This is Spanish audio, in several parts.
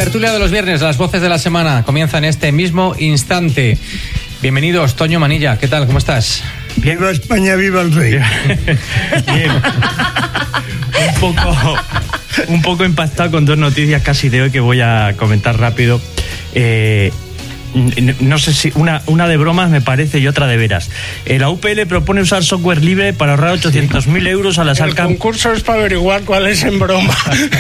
tertulia de los viernes, las voces de la semana, comienza en este mismo instante. Bienvenidos, Toño Manilla, ¿qué tal? ¿Cómo estás? Viva España, viva el rey. Bien. Un poco impactado con dos noticias casi de hoy que voy a comentar rápido. No sé si una de bromas me parece y otra de veras. La UPL propone usar software libre para ahorrar 800.000 euros a las arcas. El concurso es para averiguar cuál es en broma.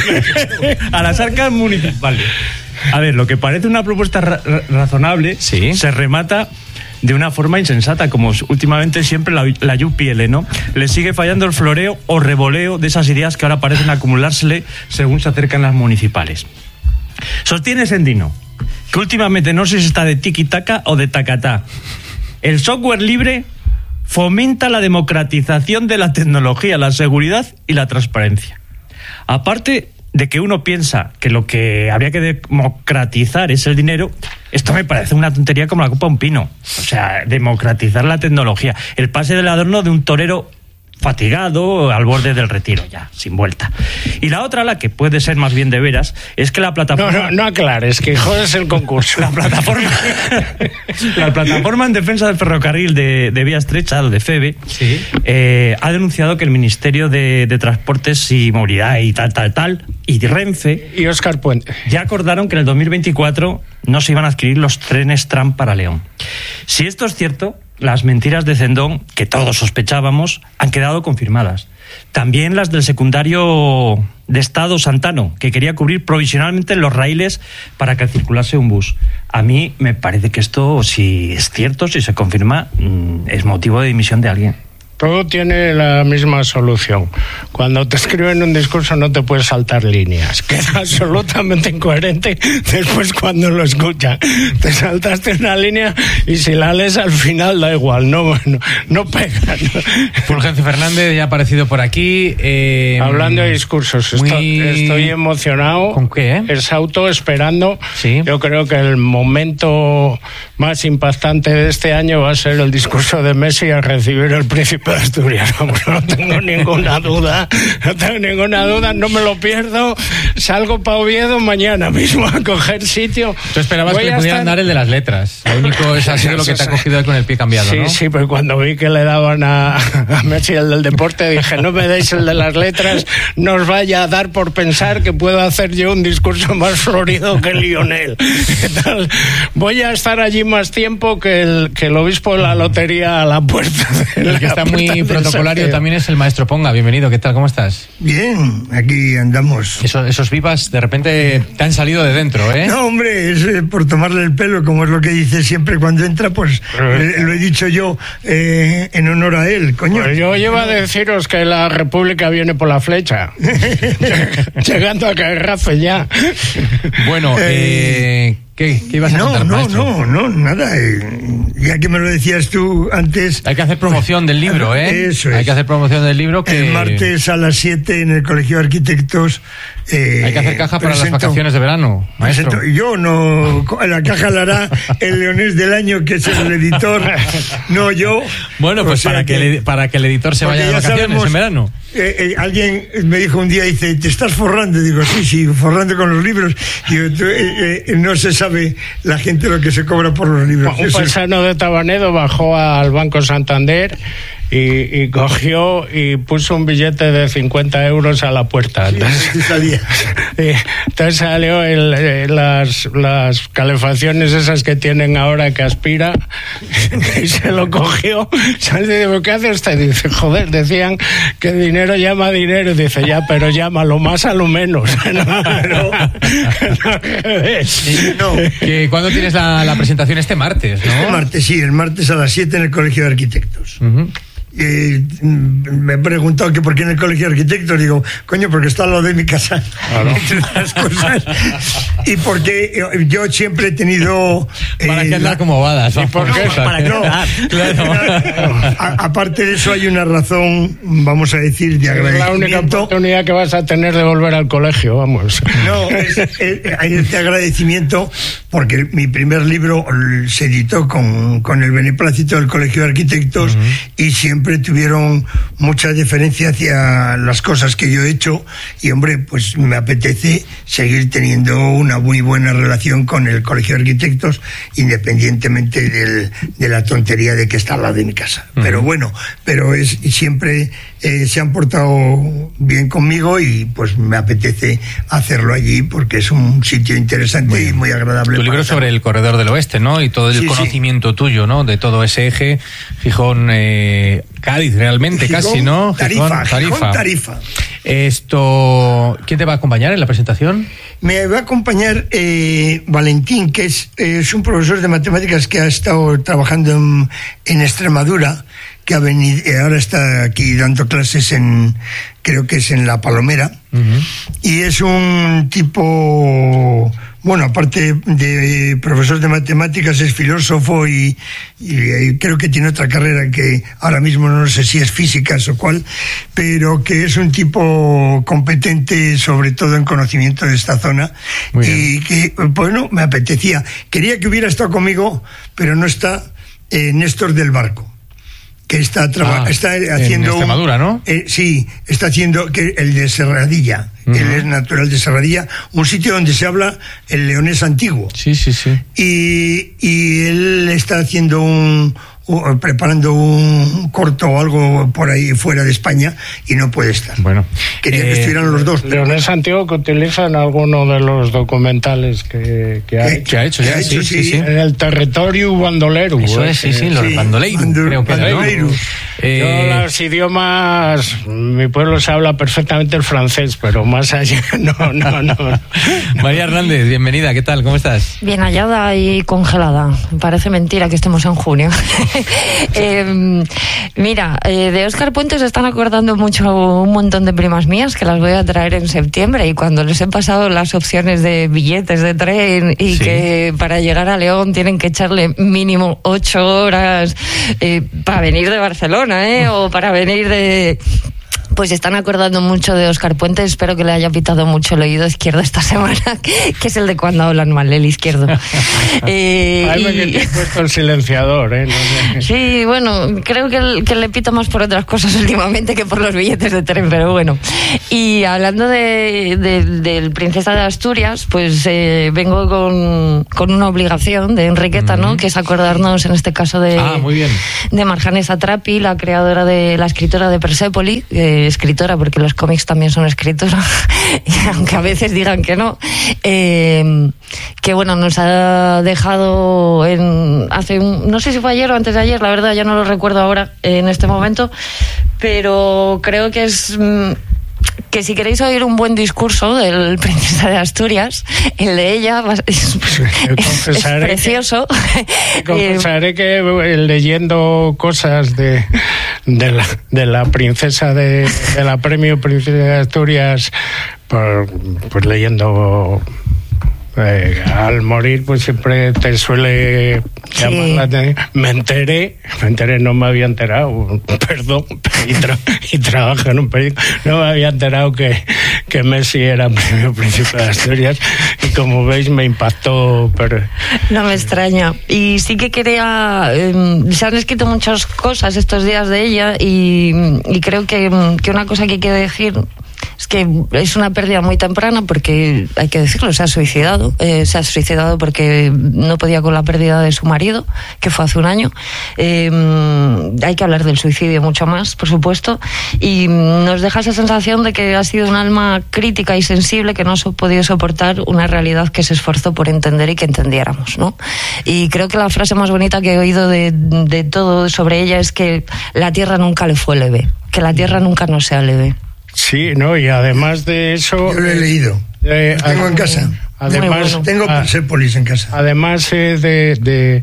A las arcas municipales. A ver, lo que parece una propuesta razonable, ¿sí?, se remata de una forma insensata, como últimamente siempre la UPL, ¿no? Le sigue fallando el floreo o revoleo de esas ideas que ahora parecen acumulársele según se acercan las municipales. Sostiene Sendino que últimamente no sé si está de tiki-taka o de tacatá. El software libre fomenta la democratización de la tecnología, la seguridad y la transparencia. Aparte de que uno piensa que lo que habría que democratizar es el dinero, esto me parece una tontería como la copa de un pino. O sea, democratizar la tecnología. El pase del adorno de un torero fatigado al borde del retiro, ya, sin vuelta. Y la otra, la que puede ser más bien de veras, es que la plataforma... No aclares, que jodes el concurso. La plataforma en defensa del ferrocarril de vía estrecha, o de FEVE, ¿sí?, ha denunciado que el Ministerio de Transportes y Movilidad y tal, y Renfe... Y Óscar Puente. Ya acordaron que en el 2024 no se iban a adquirir los trenes tram para León. Si esto es cierto, las mentiras de Cendón, que todos sospechábamos, han quedado confirmadas. También las del secundario de Estado Santano, que quería cubrir provisionalmente los raíles para que circulase un bus. A mí me parece que esto, si es cierto, si se confirma, es motivo de dimisión de alguien. Todo tiene la misma solución. Cuando te escriben un discurso no te puedes saltar líneas. Queda absolutamente incoherente después cuando lo escuchan. Te saltaste una línea y si la lees al final da igual, no pega. Fulgencio Fernández ya ha aparecido por aquí. Hablando de discursos, estoy emocionado. ¿Con qué? Exhausto, esperando. ¿Sí? Yo creo que el momento más impactante de este año va a ser el discurso de Messi al recibir el Príncipe de Asturias. No tengo ninguna duda, no me lo pierdo. Salgo para Oviedo mañana mismo a coger sitio. Tú esperabas que le pudieran dar el de las letras. Lo único es ha sido lo que te ha cogido con el pie cambiado, ¿no? Sí, pero cuando vi que le daban a Messi el del deporte, dije, no me deis el de las letras, no os vaya a dar por pensar que puedo hacer yo un discurso más florido que Lionel. ¿Qué tal? Voy a estar allí más tiempo que el obispo de la lotería a la puerta. El que está muy protocolario también es el maestro Ponga. Bienvenido, ¿qué tal? ¿Cómo estás? Bien, aquí andamos. Esos vivas de repente te han salido de dentro, ¿eh? No, hombre, es por tomarle el pelo, como es lo que dice siempre cuando entra, pues lo he dicho yo en honor a él, coño. Pues yo iba a deciros que la República viene por la flecha. Llegando a Carrafe ya. Bueno, ¿Qué ibas a contar, maestro? No, nada. Ya que me lo decías tú antes... Hay que hacer promoción del libro, ¿eh? Eso es. Hay que hacer promoción del libro que... El martes a las 7 en el Colegio de Arquitectos... hay que hacer caja para las vacaciones de verano, maestro. Yo no... La caja la hará el leonés del año, que es el editor, no yo. Bueno, pues para que el editor se vaya de vacaciones en verano. Alguien me dijo un día, dice, ¿te estás forrando? Digo, sí, forrando con los libros. Digo, no se sabe la gente lo que se cobra por los libros. Un paisano de Tabanedo bajó al Banco Santander y cogió y puso un billete de 50 euros a la puerta. Entonces salió las calefacciones esas que tienen ahora que aspira, y se lo cogió. Sale, ¿qué hace usted? Dice, joder, decían que dinero llama dinero. Dice, ya, pero llama lo más a lo menos. ¿Cuándo tienes la presentación? Este martes, ¿no? Este martes, sí, el martes a las 7 en el Colegio de Arquitectos. Uh-huh. Me he preguntado que por qué en el Colegio de Arquitectos. Digo, coño, porque está al lado de mi casa, claro. Entre otras cosas. Y porque yo siempre he tenido... ¿Para qué andar como bobadas? ¿Y por qué? Para que aparte de eso hay una razón, vamos a decir, de agradecimiento. Es la única oportunidad que vas a tener de volver al colegio, vamos. No, hay este agradecimiento porque mi primer libro se editó con el beneplácito del Colegio de Arquitectos, uh-huh. Y siempre siempre tuvieron mucha deferencia hacia las cosas que yo he hecho y, hombre, pues me apetece seguir teniendo una muy buena relación con el Colegio de Arquitectos, independientemente de la tontería de que está al lado de mi casa. Pero bueno, siempre se han portado bien conmigo y pues me apetece hacerlo allí porque es un sitio interesante y muy agradable. Tu libro sobre el Corredor del Oeste, ¿no? Y todo el conocimiento tuyo, ¿no? De todo ese eje, Gijón, Cádiz, realmente, Gijón, casi, ¿no? Tarifa. Esto, ¿quién te va a acompañar en la presentación? Me va a acompañar Valentín, que es un profesor de matemáticas que ha estado trabajando en Extremadura, que ha venido, ahora está aquí dando clases creo que es en La Palomera, y es un tipo, bueno, aparte de profesor de matemáticas, es filósofo y creo que tiene otra carrera que ahora mismo no sé si es físicas o cuál, pero que es un tipo competente sobre todo en conocimiento de esta zona y que, bueno, me apetecía. Quería que hubiera estado conmigo, pero no está Néstor del Barco, que está haciendo en Extremadura, ¿no? Sí, está haciendo el de Serradilla. Él es natural de Serradilla, un sitio donde se habla el leonés antiguo. Sí. Y él está haciendo preparando un corto o algo por ahí fuera de España y no puede estar. Bueno, quería que estuvieran los dos. Leonés antiguo que utilizan alguno de los documentales que ha hecho. Sí. En el territorio bandolero. Eso es, los bandoleiros, creo que era, ¿no? Yo los idiomas, mi pueblo se habla perfectamente el francés, pero más allá no. María Hernández, bienvenida, ¿qué tal? ¿Cómo estás? Bien hallada y congelada. Parece mentira que estemos en junio. Mira, de Óscar Puente se están acordando mucho un montón de primas mías que las voy a traer en septiembre, y cuando les he pasado las opciones de billetes de tren y que para llegar a León tienen que echarle mínimo 8 horas para venir de Barcelona, o para venir de... Pues están acordando mucho de Óscar Puente. Espero que le haya pitado mucho el oído izquierdo esta semana, que es el de cuando hablan mal, el izquierdo. Que te he puesto el silenciador, ¿eh? No sé. Sí, bueno, creo que le pito más por otras cosas últimamente que por los billetes de tren, pero bueno. Y hablando del Princesa de Asturias, pues vengo con una obligación de Enriqueta, ¿no? Que es acordarnos en este caso de Marjane Satrapi, la escritora de Persépolis, escritora, porque los cómics también son escritora, aunque a veces digan que no, que bueno, nos ha dejado no sé si fue ayer o antes de ayer, la verdad ya no lo recuerdo ahora en este momento, pero creo que que si queréis oír un buen discurso del Princesa de Asturias, el de ella es precioso. Confesaré que leyendo cosas de la princesa de la premio Princesa de Asturias, pues leyendo al morir, pues siempre te suele llamar la atención. Me enteré, no me había enterado, perdón, y trabajo en un periódico, no me había enterado que Messi era premio Príncipe de Asturias, y como veis me impactó, pero... No me extraña. Y sí que quería... se han escrito muchas cosas estos días de ella, y creo que una cosa que hay que decir es que es una pérdida muy temprana, porque hay que decirlo, se ha suicidado porque no podía con la pérdida de su marido, que fue hace un año. Hay que hablar del suicidio mucho más, por supuesto, y nos deja esa sensación de que ha sido un alma crítica y sensible que no ha podido soportar una realidad que se esforzó por entender y que entendiéramos, ¿no? Y creo que la frase más bonita que he oído de todo sobre ella es que la tierra nunca le fue leve, que la tierra nunca nos sea leve. Sí, no, y además de eso... Yo lo he leído. Tengo en casa. Además, tengo Persépolis en casa. Además de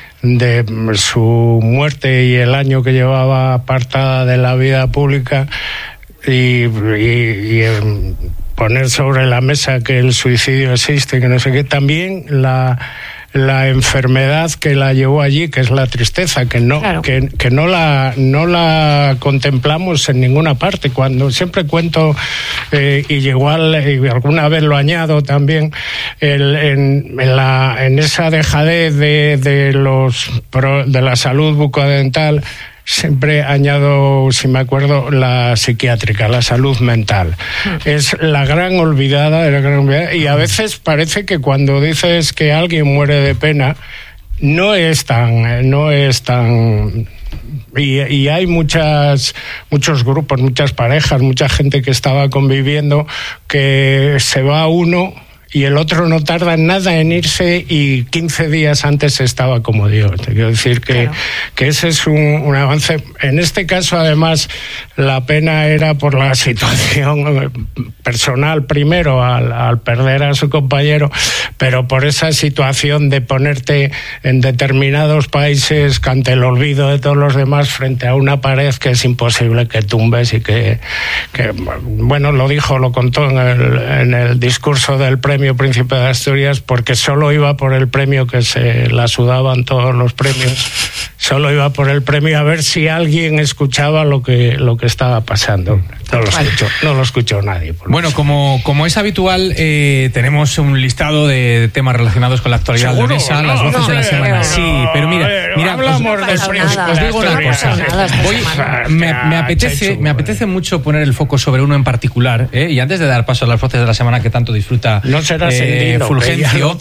su muerte y el año que llevaba apartada de la vida pública, y poner sobre la mesa que el suicidio existe, que no sé qué, también la enfermedad que la llevó allí, que es la tristeza, que no la contemplamos en ninguna parte. Cuando siempre cuento, y igual alguna vez lo añado también, en esa dejadez de la salud bucodental, siempre añado, si me acuerdo, la psiquiátrica, la salud mental. Es la gran olvidada, y a veces parece que cuando dices que alguien muere de pena, no es tan y hay muchos grupos, muchas parejas, mucha gente que estaba conviviendo, que se va uno y el otro no tarda nada en irse y 15 días antes estaba como Dios. Te quiero decir que ese es un avance. En este caso, además, la pena era por la situación personal primero, al perder a su compañero, pero por esa situación de ponerte en determinados países ante el olvido de todos los demás frente a una pared que es imposible que tumbes y que bueno, lo contó en el discurso del premio Príncipe de Asturias, porque solo iba por el premio, que se la sudaban todos los premios, solo iba por el premio a ver si alguien escuchaba lo que estaba pasando. No lo escuchó nadie. Bueno, como es habitual, tenemos un listado de temas relacionados con la actualidad leonesa, las voces de la semana. Sí, pero mira, os digo una cosa. Me apetece mucho poner el foco sobre uno en particular, y antes de dar paso a las voces de la semana que tanto disfruta Fulgencio,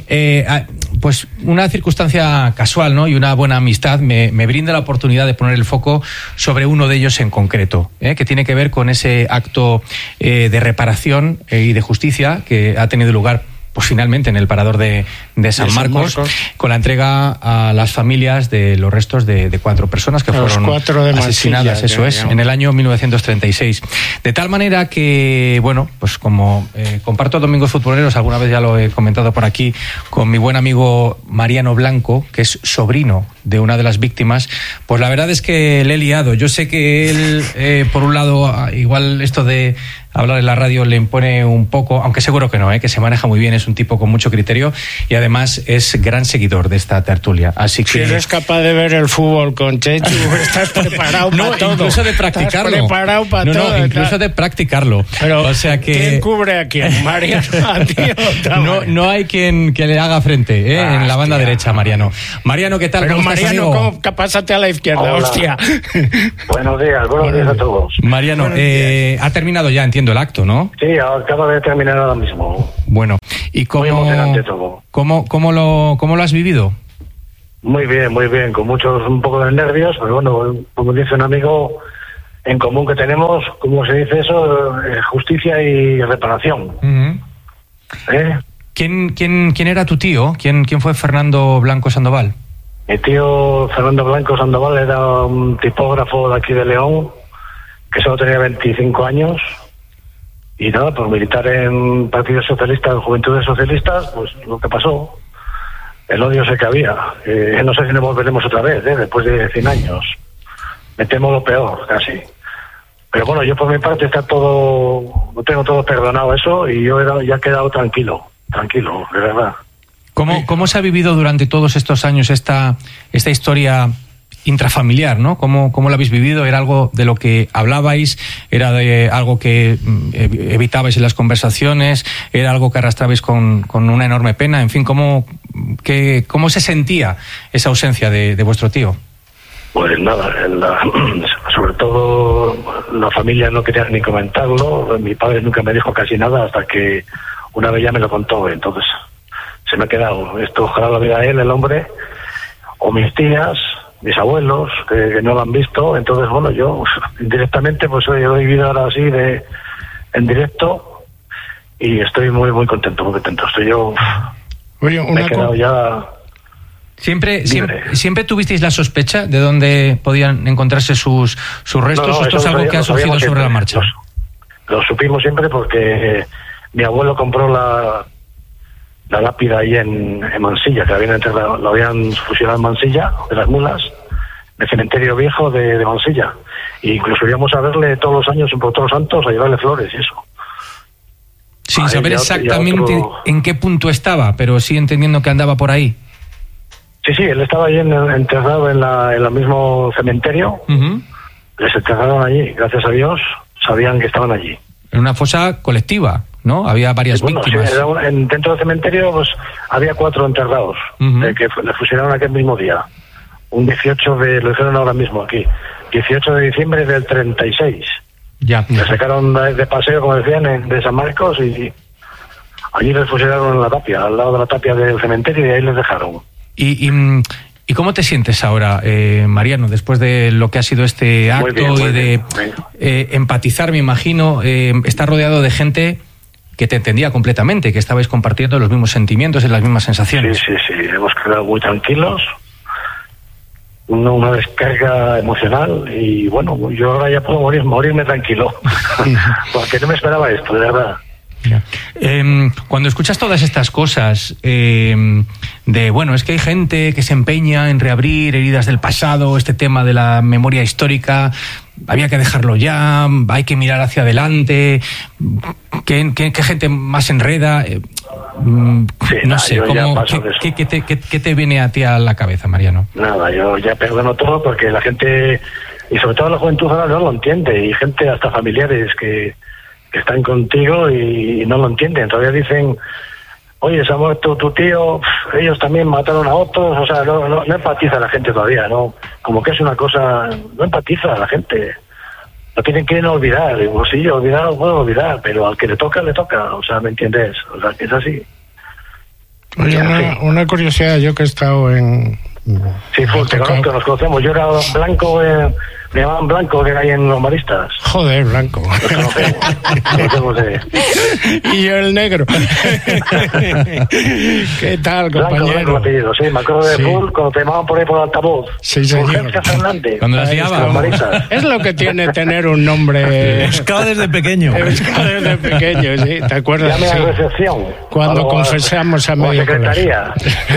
pues una circunstancia casual, ¿no?, y una buena amistad me brinda la oportunidad de poner el foco sobre uno de ellos en concreto, que tiene que ver con ese acto de reparación y de justicia que ha tenido lugar pues finalmente en el parador de San Marcos, con la entrega a las familias de los restos de 4 personas que fueron asesinadas, en el año 1936. De tal manera que, bueno, pues como comparto Domingos Futboleros, alguna vez ya lo he comentado por aquí, con mi buen amigo Mariano Blanco, que es sobrino de una de las víctimas, pues la verdad es que le he liado. Yo sé que él, por un lado, igual esto de hablar en la radio le impone un poco, aunque seguro que no, que se maneja muy bien, es un tipo con mucho criterio y además es gran seguidor de esta tertulia. Así que... Si eres capaz de ver el fútbol con Chechu, estás preparado para todo. Incluso de practicarlo. Estás preparado para todo. Incluso de practicarlo. Pero, o sea que... ¿quién cubre a quién? Mariano, a ti no hay quien que le haga frente, en la banda derecha, Mariano. Mariano, ¿qué tal? Pero ¿Cómo Mariano, estás, amigo? Pásate a la izquierda, hola. hostia. Buenos días a todos. Mariano, ha terminado ya, entiendo, el acto, ¿no? Sí, acabo de terminar ahora mismo. Bueno, ¿y muy emocionante todo. ¿Cómo lo has vivido? Muy bien, con un poco de nervios, pero bueno, como dice un amigo en común que tenemos, ¿cómo se dice eso? Justicia y reparación. Uh-huh. ¿Quién era tu tío? ¿Quién fue Fernando Blanco Sandoval? Mi tío Fernando Blanco Sandoval era un tipógrafo de aquí de León, que solo tenía 25 años. Y nada, por militar en Partido Socialista, en Juventudes Socialistas, pues lo que pasó, el odio sé que había. No sé si nos volveremos otra vez, después de 100 años. Me temo lo peor, casi. Pero bueno, yo por mi parte lo tengo todo perdonado eso, y yo ya he quedado tranquilo, de verdad. ¿Cómo se ha vivido durante todos estos años esta historia intrafamiliar, ¿no? ¿Cómo lo habéis vivido? ¿Era algo de lo que hablabais? ¿Era de algo que evitabais en las conversaciones? ¿Era algo que arrastrabais con una enorme pena? En fin, ¿cómo se sentía esa ausencia de vuestro tío? Pues nada, sobre todo la familia no quería ni comentarlo. Mi padre nunca me dijo casi nada hasta que una vez ya me lo contó. Entonces se me ha quedado esto. Ojalá lo viera él, el hombre, o mis tías, mis abuelos, que no lo han visto. Entonces, bueno, yo directamente pues he vivido ahora así en directo y estoy muy contento. Estoy yo... Oye, me he quedado ya... ¿Siempre tuvisteis la sospecha de dónde podían encontrarse sus restos? ¿O esto es algo que ha surgido sobre la marcha? Lo supimos siempre porque mi abuelo compró la lápida ahí en Mansilla, que lo habían fusilado en Mansilla, de las Mulas, del cementerio viejo de Mansilla. E incluso íbamos a verle todos los años por Todos los Santos, a llevarle flores y eso. Sin saber exactamente en qué punto estaba, pero sí entendiendo que andaba por ahí. Sí, él estaba ahí enterrado en el mismo cementerio. Uh-huh. Les enterraron allí, gracias a Dios, sabían que estaban allí. En una fosa colectiva, ¿no? Había varias víctimas. Sí, dentro del cementerio pues había 4 enterrados, uh-huh, que le fusilaron aquel mismo día. Un 18 lo dijeron ahora mismo aquí, 18 de diciembre del 36. Ya. Me sacaron de paseo, como decían, de San Marcos, y allí les fusilaron en la tapia, al lado de la tapia del cementerio, y ahí les dejaron. ¿Y cómo te sientes ahora, Mariano, después de lo que ha sido este acto y de empatizar, me imagino, estar rodeado de gente que te entendía completamente, que estabais compartiendo los mismos sentimientos y las mismas sensaciones? Sí, hemos quedado muy tranquilos, una descarga emocional, y bueno, yo ahora ya puedo morirme tranquilo, porque no me esperaba esto, de verdad. Cuando escuchas todas estas cosas bueno, es que hay gente que se empeña en reabrir heridas del pasado, este tema de la memoria histórica, había que dejarlo ya, hay que mirar hacia adelante, ¿qué gente más enreda? No sé, ¿qué te viene a ti a la cabeza, Mariano? Nada, yo ya perdono todo, porque la gente, y sobre todo la juventud ahora, no lo entiende, y gente, hasta familiares que están contigo y no lo entienden. Todavía dicen, oye, se ha muerto tu tío, ellos también mataron a otros. O sea, no empatiza la gente todavía, ¿no? Como que es una cosa, no empatiza la gente. Lo tienen que no olvidar. Digo, sí, olvidar, puedo olvidar, pero al que le toca, le toca. O sea, ¿me entiendes? O sea, que es así. Oye, una curiosidad, yo que he estado en... Sí, te conozco, nos conocemos. Yo era Blanco, me llamaban Blanco, que hay en los maristas. Joder, Blanco. Y yo el negro. ¿Qué tal, compañero? Blanco, apellido, sí, me acuerdo de full, cuando te llamaban por ahí por el altavoz. Sí, señor. Fernández. Cuando las liaba. Es lo que tiene tener un nombre... Buscado desde pequeño. Buscado desde pequeño, sí. ¿Te acuerdas? Llame a recepción. Cuando confesamos a medio secretaría.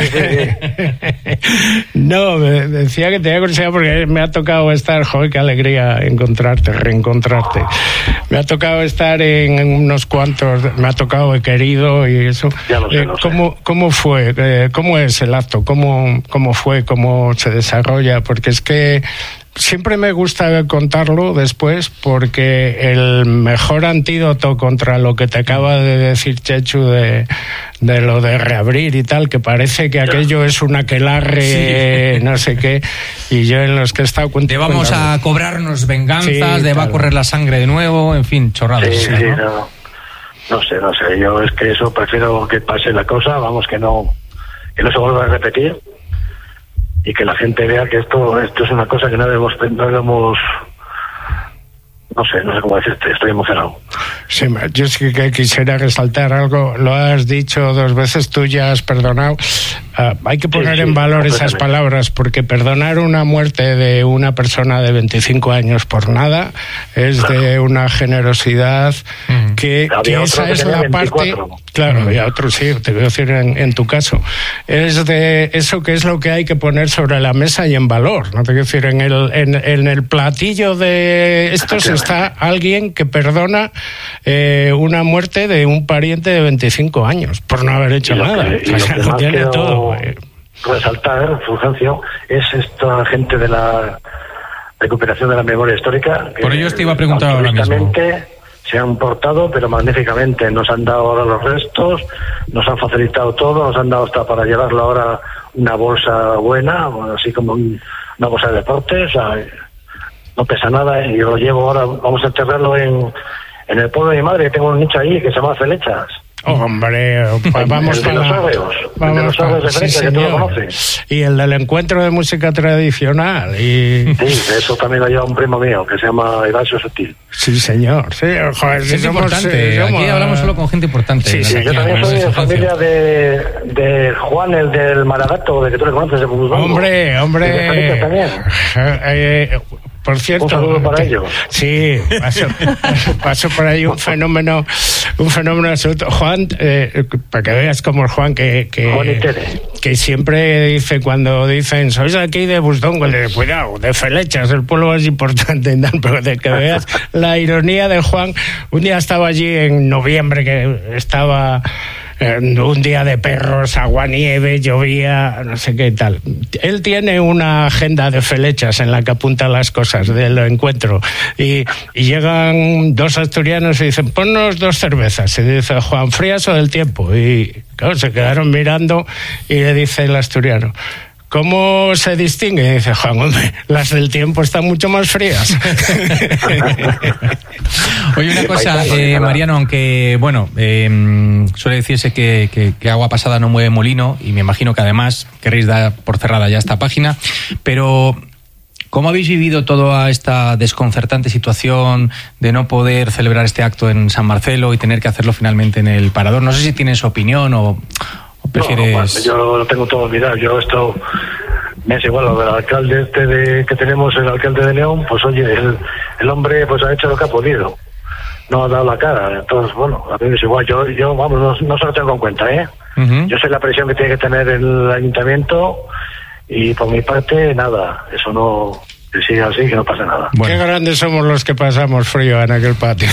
No, me decía que tenía curiosidad porque me ha tocado estar, joder, qué alegría reencontrarte. Me ha tocado estar en unos cuantos, me ha tocado, he querido y eso. Ya lo sé, ¿Cómo fue? ¿Cómo es el acto? ¿Cómo fue? ¿Cómo se desarrolla? Porque es que siempre me gusta contarlo después, porque el mejor antídoto contra lo que te acaba de decir Chechu de lo de reabrir y tal, que parece que aquello es un aquelarre, no sé qué, y yo en los que he estado... Vamos a cobrarnos venganzas, va a correr la sangre de nuevo, en fin, chorradas. Sí, no sé, yo es que eso prefiero que pase la cosa, vamos, que no se vuelva a repetir, y que la gente vea que esto es una cosa que no debemos no sé cómo decirte, estoy emocionado. Sí, yo sí que quisiera resaltar algo, lo has dicho 2 veces, tú ya has perdonado. Hay que poner en valor esas palabras, porque perdonar una muerte de una persona de 25 años por nada es de una generosidad que esa es la parte... Claro, y a otros sí, te voy a decir en tu caso. Es de eso que es lo que hay que poner sobre la mesa y en valor. No te quiero decir, en el platillo de estos está alguien que perdona una muerte de un pariente de 25 años por no haber hecho nada. Lo tiene todo. Resaltar, Fulgencio, es esta gente de la recuperación de la memoria histórica. Por ello te iba a preguntar ahora mismo. Se han portado, pero magníficamente. Nos han dado ahora los restos, nos han facilitado todo, nos han dado hasta para llevarlo ahora una bolsa buena, así como una bolsa de deportes. O sea, no pesa nada, y lo llevo ahora, vamos a enterrarlo en el pueblo de mi madre, que tengo un nicho ahí que se llama Felechas. Hombre, vamos para los Árreos. El de los Árreos de Felechas, que tú lo conoces. Y el del encuentro de música tradicional. Sí, eso también lo lleva un primo mío, que se llama Evasio Sutil. Sí, señor. Sí, joder, es importante. Aquí hablamos solo con gente importante. Sí, yo también soy de familia de Juan, el del Maragato, de que tú le conoces, de Buzbango. Hombre. De también. Por cierto, un saludo para ellos. Sí, paso por ahí un fenómeno absoluto. Juan, para que veas cómo es Juan, que siempre dice, cuando dicen, sois aquí de Busdongo, cuidado, de Felechas, el pueblo más importante, pero de que veas la ironía de Juan. Un día estaba allí en noviembre, que estaba... un día de perros, agua-nieve, llovía, no sé qué tal. Él tiene una agenda de Felechas en la que apunta las cosas del encuentro. Y llegan 2 asturianos y dicen, ponnos 2 cervezas. Y dice, Juan, ¿frías o del tiempo? Y claro, se quedaron mirando y le dice el asturiano, ¿cómo se distingue? Y dice Juan, hombre, las del tiempo están mucho más frías. Oye, una cosa, Mariano, aunque, bueno, suele decirse que agua pasada no mueve molino, y me imagino que además queréis dar por cerrada ya esta página, pero ¿cómo habéis vivido toda esta desconcertante situación de no poder celebrar este acto en San Marcelo y tener que hacerlo finalmente en el Parador? No sé si tienes opinión o prefieres... No, bueno, yo lo tengo todo olvidado. Yo esto me es igual. Lo del alcalde que tenemos, el alcalde de León, pues oye, el hombre pues ha hecho lo que ha podido. No ha dado la cara. Entonces, bueno, a mí me es igual. Yo vamos, no se lo tengo en cuenta, ¿eh? Uh-huh. Yo sé la presión que tiene que tener el ayuntamiento y por mi parte, nada. Eso no... Que siga así, que no pase nada. Bueno. Qué grandes somos los que pasamos frío en aquel patio.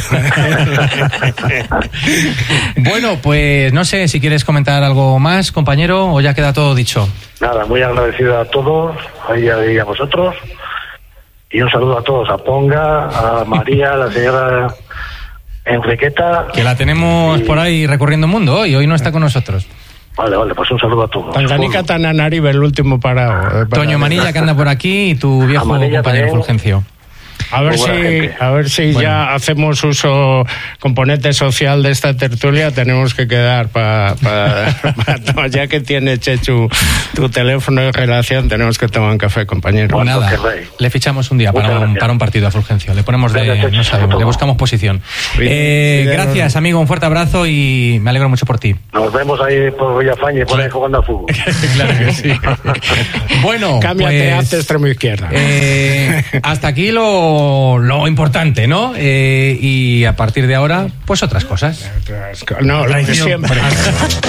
Bueno, pues no sé si quieres comentar algo más, compañero, o ya queda todo dicho. Nada, muy agradecido a todos, a vosotros, y un saludo a todos, a Ponga, a María, a la señora Enriqueta. Que la tenemos por ahí recorriendo el mundo hoy no está con nosotros. Vale, pues un saludo a todos. Tanganica Tananaribe, el último parado. Toño Manilla, que anda por aquí, y tu viejo compañero también. Fulgencio. A ver si bueno, ya hacemos uso componente social de esta tertulia. Tenemos que quedar ya que tiene Chechu tu teléfono de relación, tenemos que tomar un café, compañero. Pues nada, le fichamos un día para un partido a Fulgencio. Le ponemos no sabemos, le buscamos posición. Gracias, amigo, un fuerte abrazo y me alegro mucho por ti. Nos vemos ahí por Villafañe, por ahí jugando a fútbol. Claro que sí. Bueno, cámbiate a extremo izquierda. Hasta aquí lo importante, ¿no? Y a partir de ahora, pues otras cosas. No, lo de siempre.